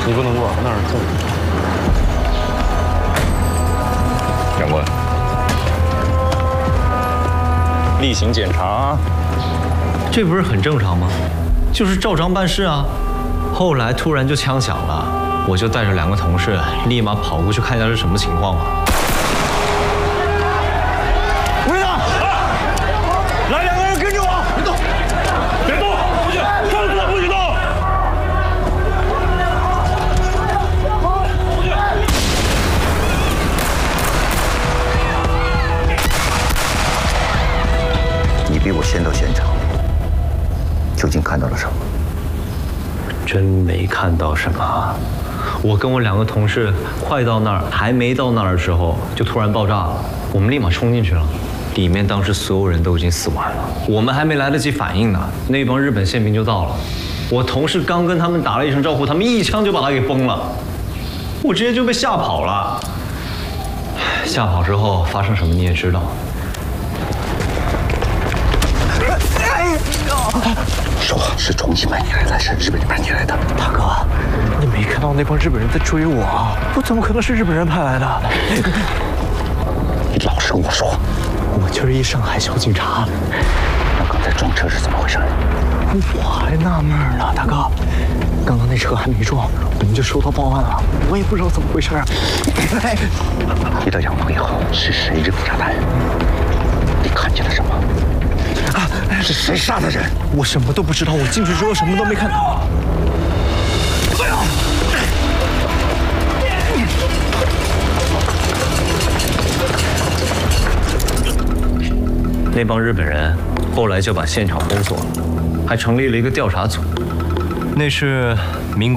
你不能过，那儿坐。 长官，例行检查， 这不是很正常吗？就是照章办事啊。后来突然就枪响了，我就带着2个同事立马跑过去看一下是什么情况嘛。 回来！来2个人跟着我，别动，别动，不许，上次不许动。 你比我先到现场，究竟看到了什么？ 真没看到什么。我跟我2个同事快到那儿，还没到那儿的时候，就突然爆炸了。我们立马冲进去了，里面当时所有人都已经死完了，我们还没来得及反应呢，那帮日本宪兵就到了。我同事刚跟他们打了一声招呼，他们一枪就把他给崩了，我直接就被吓跑了。吓跑之后发生什么你也知道。 说是重庆派你来的，还是日本派你来的？ 大哥，你没看到那帮日本人在追我？我怎么可能是日本人派来的？ 你老实跟我说。 我就是一上海小警察。 那刚才撞车是怎么回事？ 我还纳闷呢，大哥，刚刚那车还没撞，我们就收到报案了，我也不知道怎么回事啊。 你到阳房以后，是谁扔的炸弹？你看见了什么？ 啊！是谁杀的人？ 我什么都不知道，我进去之后什么都没看到。哎呀！ 那帮日本人后来就把现场封锁了，还成立了一个调查组。那是民国。